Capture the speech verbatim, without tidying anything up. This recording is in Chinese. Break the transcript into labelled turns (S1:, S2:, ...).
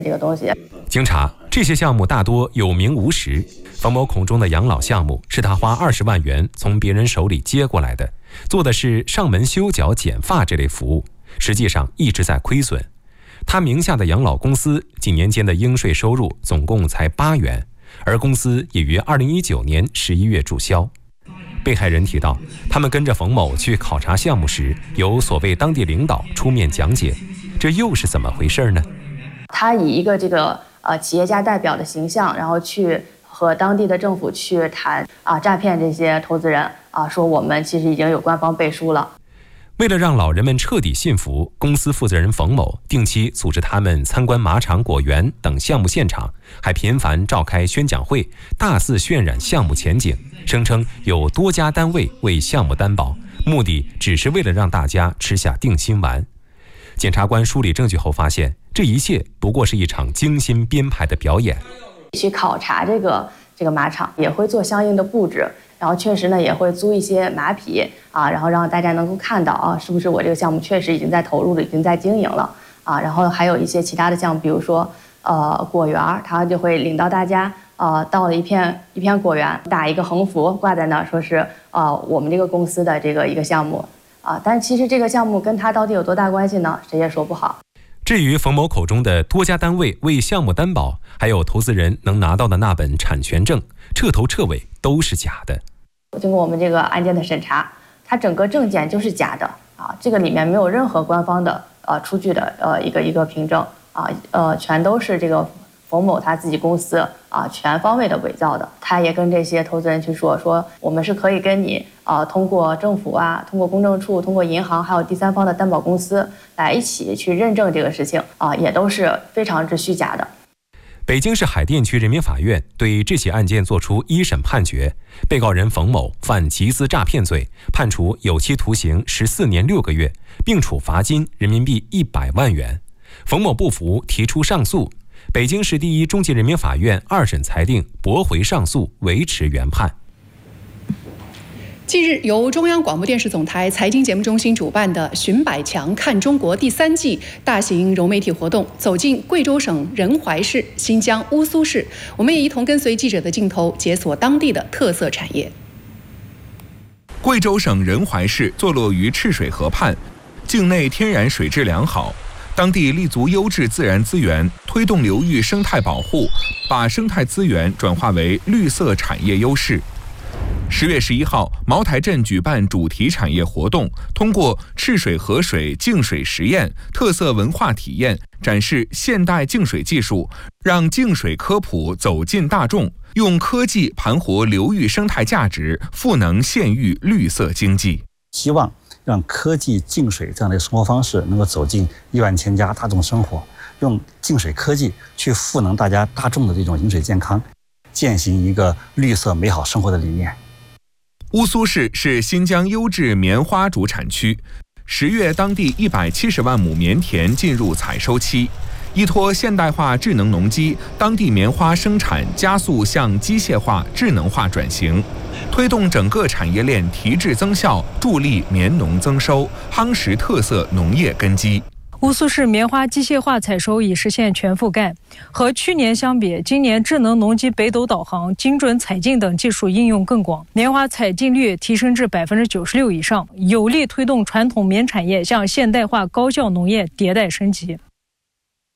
S1: 这个东西。
S2: 经查，这些项目大多有名无实。冯某口中的养老项目是他花二十万元从别人手里接过来的，做的是上门修脚、剪发这类服务，实际上一直在亏损。他名下的养老公司几年间的应税收入总共才八元，而公司也于二零一九年十一月注销。被害人提到，他们跟着冯某去考察项目时，由所谓当地领导出面讲解，这又是怎么回事呢？
S1: 他以一个这个呃企业家代表的形象，然后去和当地的政府去谈啊，诈骗这些投资人啊，说我们其实已经有官方背书了。
S2: 为了让老人们彻底信服，公司负责人冯某定期组织他们参观马场、果园等项目现场，还频繁召开宣讲会，大肆渲染项目前景，声称有多家单位为项目担保，目的只是为了让大家吃下定心丸。检察官梳理证据后发现，这一切不过是一场精心编排的表演。
S1: 去考察这个这个马场，也会做相应的布置，然后确实呢也会租一些马匹啊，然后让大家能够看到啊，是不是我这个项目确实已经在投入了，已经在经营了啊。然后还有一些其他的项目，比如说呃果园，他就会领到大家呃到了一片一片果园，打一个横幅挂在那儿，说是呃我们这个公司的这个一个项目啊。但其实这个项目跟他到底有多大关系呢？谁也说不好。
S2: 至于冯某口中的多家单位为项目担保，还有投资人能拿到的那本产权证，彻头彻尾都是假的。
S1: 经过我们这个案件的审查，它整个证件就是假的啊，这个里面没有任何官方的呃出具的呃一个一个凭证啊，呃全都是这个冯某他自己公司啊全方位的伪造的。他也跟这些投资人去说说，我们是可以跟你啊通过政府啊，通过公证处，通过银行，还有第三方的担保公司来一起去认证这个事情啊，也都是非常之虚假的。
S2: 北京市海淀区人民法院对这起案件作出一审判决，被告人冯某犯集资诈骗罪，判处有期徒刑十四年六个月，并处罚金人民币一百万元。冯某不服，提出上诉。北京市第一中级人民法院二审裁定驳回上诉，维持原判。
S3: 近日，由中央广播电视总台财经节目中心主办的“寻百强看中国”第三季大型融媒体活动走进贵州省仁怀市、新疆乌苏市，我们也一同跟随记者的镜头，解锁当地的特色产业。
S4: 贵州省仁怀市坐落于赤水河畔，境内天然水质良好，当地立足优质自然资源，推动流域生态保护，把生态资源转化为绿色产业优势。十月十一号，茅台镇举办主题产业活动，通过赤水河水净水实验、特色文化体验，展示现代净水技术，让净水科普走进大众，用科技盘活流域生态价值，赋能县域绿色经济。
S5: 希望让科技净水这样的生活方式能够走进亿万千家大众生活，用净水科技去赋能大家大众的这种饮水健康，践行一个绿色美好生活的理念。
S4: 乌苏市是新疆优质棉花主产区，十月当地一百七十万亩棉田进入采收期。依托现代化智能农机，当地棉花生产加速向机械化、智能化转型，推动整个产业链提质增效，助力棉农增收，夯实特色农业根基。
S6: 乌苏市棉花机械化采收已实现全覆盖。和去年相比，今年智能农机北斗导航、精准采净等技术应用更广，棉花采净率提升至百分之九十六以上，有力推动传统棉产业向现代化高效农业迭代升级。